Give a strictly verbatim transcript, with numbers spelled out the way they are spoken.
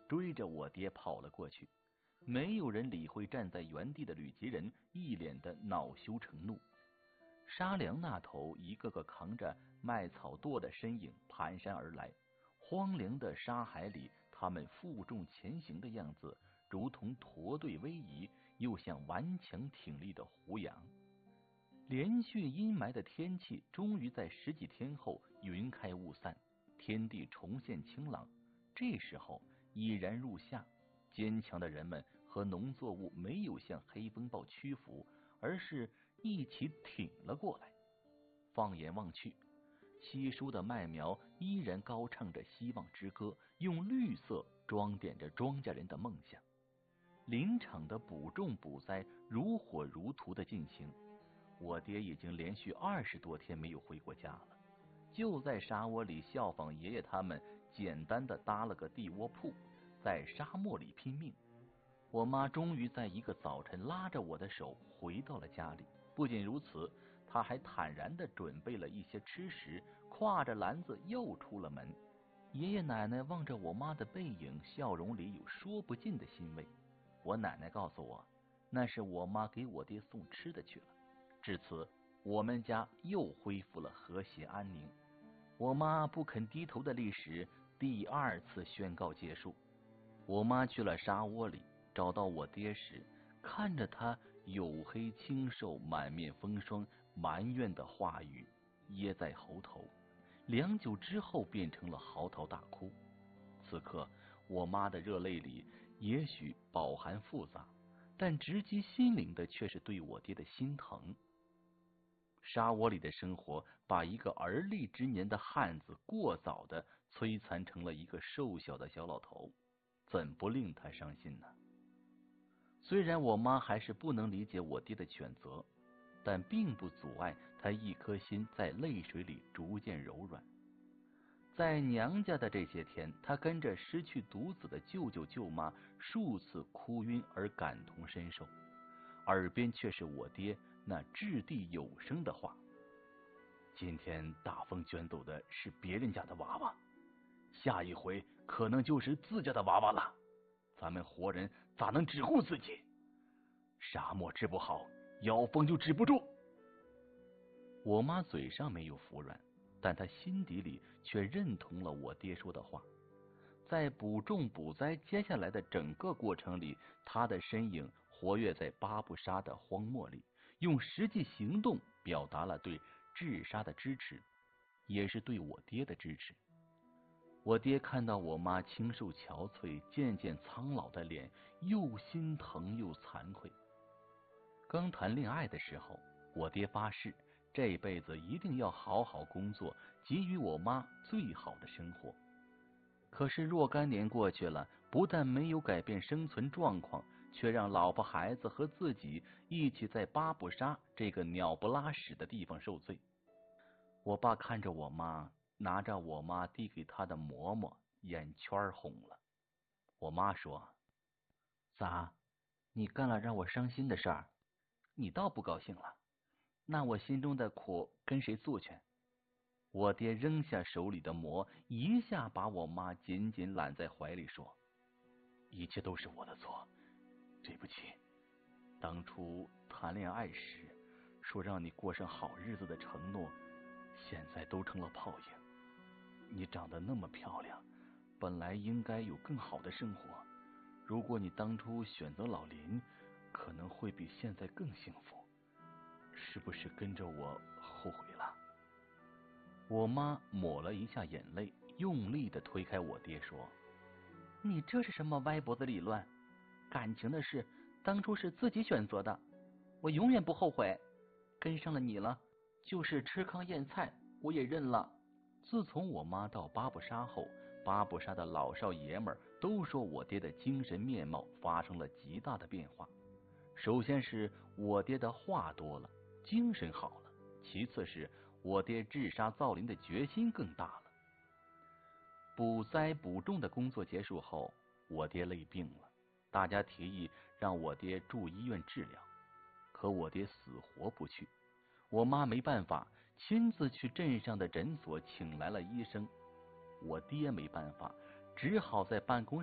追着我爹跑了过去。没有人理会站在原地的吕吉人，一脸的恼羞成怒。沙梁那头，一个个扛着麦草垛的身影蹒跚而来。荒凉的沙海里，他们负重前行的样子，如同驼队逶迤，又像顽强挺立的胡杨。连续阴霾的天气终于在十几天后云开雾散，天地重现晴朗。这时候已然入夏，坚强的人们和农作物没有向黑风暴屈服，而是一起挺了过来。放眼望去，稀疏的麦苗依然高唱着希望之歌，用绿色装点着庄稼人的梦想。林场的补种补栽如火如荼的进行。我爹已经连续二十多天没有回过家了，就在沙窝里效仿爷爷他们简单的搭了个地窝铺，在沙漠里拼命。我妈终于在一个早晨拉着我的手回到了家里，不仅如此，她还坦然的准备了一些吃食，挎着篮子又出了门。爷爷奶奶望着我妈的背影，笑容里有说不尽的欣慰。我奶奶告诉我，那是我妈给我爹送吃的去了。至此，我们家又恢复了和谐安宁。我妈不肯低头的历史第二次宣告结束。我妈去了沙窝里，找到我爹时，看着他黝黑清瘦、满面风霜、埋怨的话语噎在喉头，良久之后变成了嚎啕大哭。此刻，我妈的热泪里也许饱含复杂，但直击心灵的却是对我爹的心疼。沙窝里的生活把一个而立之年的汉子过早的摧残成了一个瘦小的小老头，怎不令他伤心呢？虽然我妈还是不能理解我爹的选择，但并不阻碍他一颗心在泪水里逐渐柔软。在娘家的这些天，他跟着失去独子的舅舅舅妈数次哭晕而感同身受，耳边却是我爹那掷地有声的话：今天大风卷走的是别人家的娃娃，下一回可能就是自家的娃娃了，咱们活人咋能只顾自己？沙漠治不好，妖风就止不住。我妈嘴上没有服软，但她心底里却认同了我爹说的话。在补种补栽接下来的整个过程里，她的身影活跃在巴布沙的荒漠里，用实际行动表达了对治沙的支持，也是对我爹的支持。我爹看到我妈清瘦憔悴、渐渐苍老的脸，又心疼又惭愧。刚谈恋爱的时候，我爹发誓这辈子一定要好好工作，给予我妈最好的生活。可是若干年过去了，不但没有改变生存状况，却让老婆孩子和自己一起在巴布沙这个鸟不拉屎的地方受罪。我爸看着我妈，拿着我妈递给他的馍馍，眼圈红了。我妈说：咋，你干了让我伤心的事儿，你倒不高兴了？那我心中的苦跟谁诉去？我爹扔下手里的馍，一下把我妈紧紧揽在怀里，说：一切都是我的错，对不起。当初谈恋爱时说让你过上好日子的承诺，现在都成了泡影。你长得那么漂亮，本来应该有更好的生活，如果你当初选择老林，可能会比现在更幸福。是不是跟着我后悔了？我妈抹了一下眼泪，用力的推开我爹，说：你这是什么歪脖子理论？感情的事当初是自己选择的，我永远不后悔。跟上了你了，就是吃糠咽菜我也认了。自从我妈到巴布沙后，巴布沙的老少爷们都说我爹的精神面貌发生了极大的变化。首先是我爹的话多了，精神好了，其次是我爹治沙造林的决心更大了。补栽补种的工作结束后，我爹累病了，大家提议让我爹住医院治疗，可我爹死活不去。我妈没办法，亲自去镇上的诊所请来了医生。我爹没办法，只好在办公